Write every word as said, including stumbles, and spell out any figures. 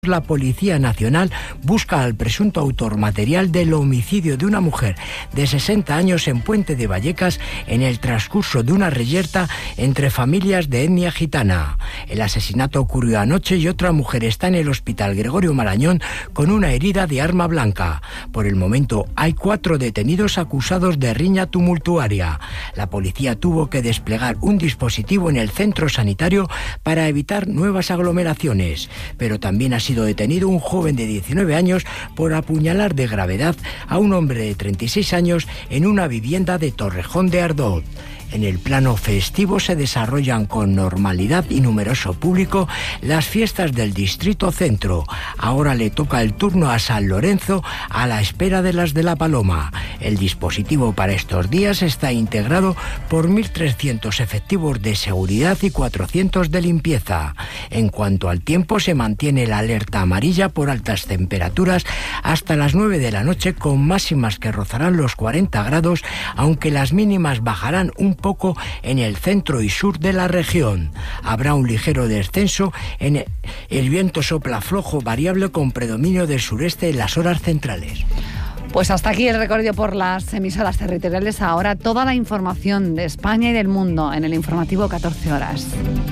La Policía Nacional busca al presunto autor material del homicidio de una mujer de sesenta años en Puente de Vallecas en el transcurso de una reyerta entre familias de etnia gitana. El asesinato ocurrió anoche y otra mujer está en el Hospital Gregorio Marañón con una herida de arma blanca. Por el momento hay cuatro detenidos acusados de riña tumultuaria. La policía tuvo que desplegar un dispositivo en el centro sanitario para evitar nuevas aglomeraciones, pero también ha sido sido detenido un joven de diecinueve años por apuñalar de gravedad a un hombre de treinta y seis años en una vivienda de Torrejón de Ardoz. En el plano festivo se desarrollan con normalidad y numeroso público las fiestas del Distrito Centro. Ahora le toca el turno a San Lorenzo a la espera de las de La Paloma. El dispositivo para estos días está integrado por mil trescientos efectivos de seguridad y cuatrocientos de limpieza. En cuanto al tiempo, se mantiene la alerta amarilla por altas temperaturas hasta las nueve de la noche, con máximas que rozarán los cuarenta grados, aunque las mínimas bajarán un poco en el centro y sur de la región. Habrá un ligero descenso en el, el viento sopla flojo variable con predominio del sureste en las horas centrales. Pues hasta aquí el recorrido por las emisoras territoriales. Ahora toda la información de España y del mundo en el informativo catorce horas.